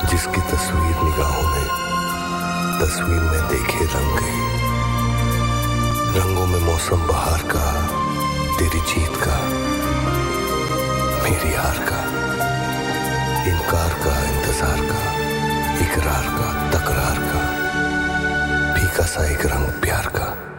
जिसकी तस्वीर निगाहों में, तस्वीर में देखे रंग गए, रंगों में मौसम बहार का, तेरी जीत का